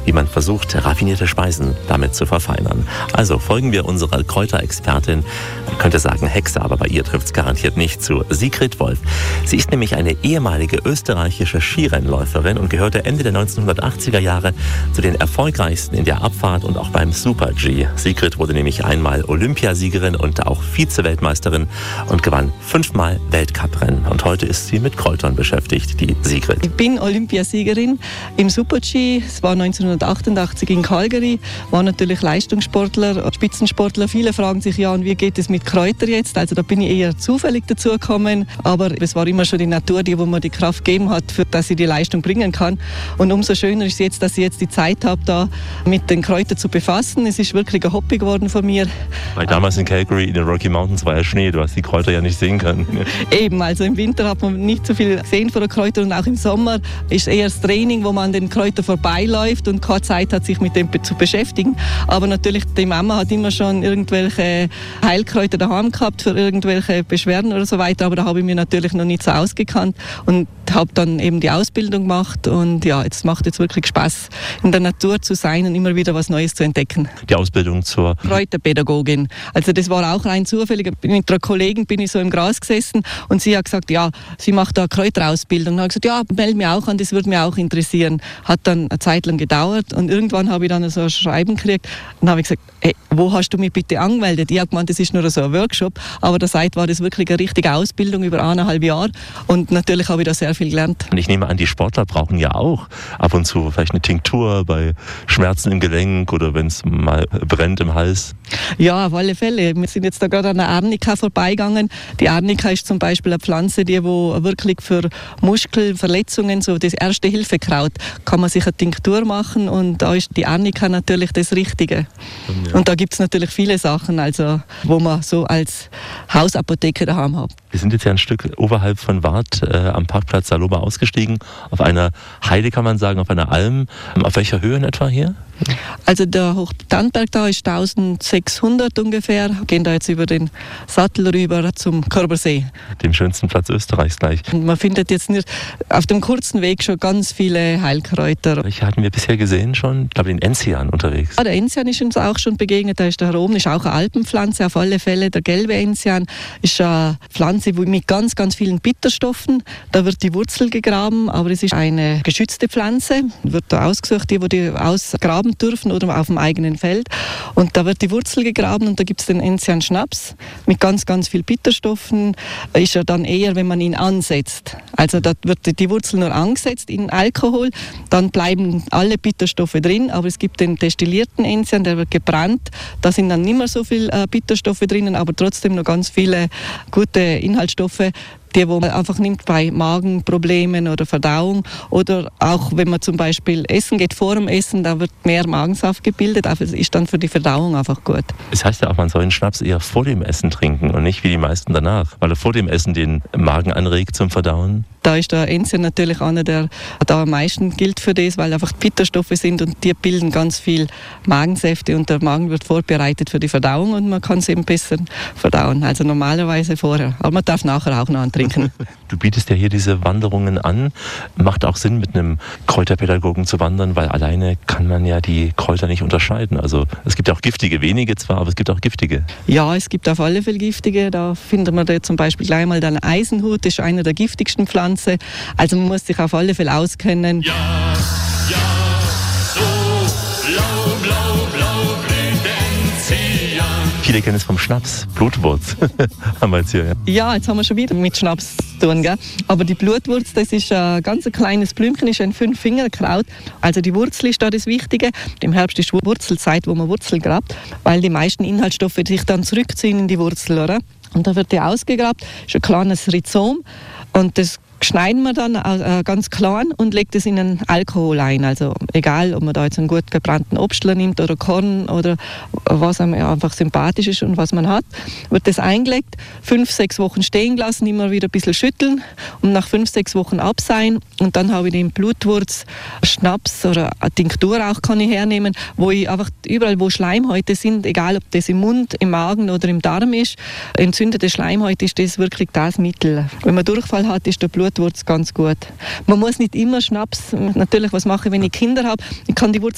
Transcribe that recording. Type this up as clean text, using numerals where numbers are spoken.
wie man versucht, raffinierte Speisen damit zu verfeinern. Also folgen wir unserer Kräuterexpertin, man könnte sagen Hexe, aber bei ihr trifft es garantiert nicht zu, Sigrid Wolf. Sie ist nämlich eine ehemalige österreichische Skirennläuferin und gehörte Ende der 1980er Jahre zu den erfolgreichsten in der Abfahrt und auch beim Super-G. Sigrid wurde nämlich einmal Olympiasiegerin und auch Vize-Weltmeisterin und gewann 5-mal Weltcuprennen. Und heute ist sie mit Kräutern beschäftigt, die Sigrid. Ich bin Olympiasiegerin im Super-G. Es war 1988 in Calgary. War natürlich Leistungssportler, Spitzensportler. Viele fragen sich, ja, und wie geht es mit Kräutern jetzt? Also da bin ich eher zufällig dazu gekommen. Aber es war immer schon die Natur, die wo mir die Kraft gegeben hat, für dass ich die Leistung bringen kann. Und umso schöner ist jetzt, dass ich jetzt die Zeit habe, da mit den Kräutern zu befassen. Es ist wirklich ein Hobby geworden von mir. Weil damals in Calgary in den Rocky Mountains war ja Schnee, du hast die Kräuter ja nicht sehen können. Eben, also im Winter hat man nicht so viel gesehen von den Kräutern und auch im Sommer ist eher das Training, wo man an den Kräutern vorbeiläuft und keine Zeit hat, sich mit dem zu beschäftigen. Aber natürlich, die Mama hat immer schon irgendwelche Heilkräuter daheim gehabt für irgendwelche Beschwerden oder so weiter, aber da habe ich mir natürlich noch nicht so ausgekannt und habe dann eben die Ausbildung gemacht und ja, es macht jetzt wirklich Spaß, in der Natur zu sein und immer wieder was Neues zu entdecken. Die Ausbildung zur Kräuterpädagogin. Also das war auch rein zufällig. Mit einer Kollegin bin ich so im Gras gesessen und sie hat gesagt, ja, sie macht da eine Kräuterausbildung. Dann habe ich gesagt, ja, melde mich auch an, das würde mich auch interessieren. Hat dann eine Zeit lang gedauert und irgendwann habe ich dann so ein Schreiben gekriegt und habe ich gesagt, hey, wo hast du mich bitte angemeldet? Ich habe gemeint, das ist nur so ein Workshop, aber der Zeit war das wirklich eine richtige Ausbildung über 1,5 Jahre und natürlich habe ich da sehr viel gelernt. Und ich nehme an, die Sportler brauchen ja auch ab und zu vielleicht eine Tinktur bei Schmerzen im Gelenk oder wenn es mal brennt im Hals. Ja, auf alle Fälle. Wir sind jetzt da gerade an der Arnika vorbeigegangen. Die Arnika ist zum Beispiel eine Pflanze, die wo wirklich für Muskelverletzungen, so das Erste-Hilfe-Kraut, kann man sich eine Tinktur machen und da ist die Arnika natürlich das Richtige. Ja. Und da gibt es natürlich viele Sachen, also, wo man so als Hausapotheke daheim hat. Wir sind jetzt ja ein Stück oberhalb von Wart am Parkplatz Saloma ausgestiegen, auf einer Heide kann man sagen, auf einer Alm. Auf welcher Höhe in etwa hier? Also der Hochtannberg da ist 1600 ungefähr. Wir gehen da jetzt über den Sattel rüber zum Körbersee. Dem schönsten Platz Österreichs gleich. Und man findet jetzt nicht auf dem kurzen Weg schon ganz viele Heilkräuter. Welche hatten wir bisher gesehen schon? Ich glaube, den Enzian unterwegs. Ja, der Enzian ist uns auch schon begegnet. Da ist der Herum, ist auch eine Alpenpflanze auf alle Fälle. Der gelbe Enzian ist eine Pflanze mit ganz, ganz vielen Bitterstoffen. Da wird die Wurzel gegraben, aber es ist eine geschützte Pflanze. Wird da ausgesucht, die ausgraben dürfen oder auf dem eigenen Feld. Und da wird die Wurzel gegraben und da gibt es den Enzian-Schnaps mit ganz, ganz viel Bitterstoffen. Ist ja dann eher, wenn man ihn ansetzt. Also da wird die Wurzel nur angesetzt in Alkohol, dann bleiben alle Bitterstoffe drin, aber es gibt den destillierten Enzian, der wird gebrannt. Da sind dann nicht mehr so viele Bitterstoffe drinnen, aber trotzdem noch ganz viele gute Inhaltsstoffe, die man einfach nimmt bei Magenproblemen oder Verdauung oder auch wenn man zum Beispiel essen geht, vor dem Essen, da wird mehr Magensaft gebildet, aber es ist dann für die Verdauung einfach gut. Es heißt ja auch, man soll den Schnaps eher vor dem Essen trinken und nicht wie die meisten danach, weil er vor dem Essen den Magen anregt zum Verdauen. Da ist der Enzian natürlich einer, der da am meisten gilt für das, weil einfach Bitterstoffe sind und die bilden ganz viel Magensäfte und der Magen wird vorbereitet für die Verdauung und man kann es eben besser verdauen. Also normalerweise vorher, aber man darf nachher auch noch antrinken. Du bietest ja hier diese Wanderungen an. Macht auch Sinn, mit einem Kräuterpädagogen zu wandern, weil alleine kann man ja die Kräuter nicht unterscheiden. Also es gibt ja auch giftige, wenige zwar, aber es gibt auch giftige. Ja, es gibt auf alle Fälle giftige. Da findet man da zum Beispiel gleich mal den Eisenhut, das ist eine der giftigsten Pflanzen. Also man muss sich auf alle Fälle auskennen. Ja, so blau, blau, blau blüht Enzian. Viele kennen es vom Schnaps, Blutwurz haben wir jetzt hier. Ja, jetzt haben wir schon wieder mit Schnaps zu tun, gell? Aber die Blutwurz, das ist ein ganz kleines Blümchen, ist ein 5-Finger-Kraut. Also die Wurzel ist da das Wichtige. Im Herbst ist Wurzelzeit, wo man Wurzel grabt, weil die meisten Inhaltsstoffe sich dann zurückziehen in die Wurzel, oder? Und da wird die ausgegrabt, ist ein kleines Rhizom und das schneiden wir dann ganz klein und legt es in einen Alkohol ein. Also egal, ob man da jetzt einen gut gebrannten Obstler nimmt oder Korn oder was einem einfach sympathisch ist und was man hat, wird das eingelegt, 5-6 Wochen stehen gelassen, immer wieder ein bisschen schütteln und nach 5-6 Wochen abseihen und dann habe ich den Blutwurz, Schnaps oder eine Tinktur auch kann ich hernehmen, wo ich einfach überall, wo Schleimhäute sind, egal ob das im Mund, im Magen oder im Darm ist, entzündete Schleimhäute ist das wirklich das Mittel. Wenn man Durchfall hat, ist der Blutwurz ganz gut. Man muss nicht immer Schnaps, natürlich, was mache ich, wenn ich Kinder habe, ich kann die Wurzel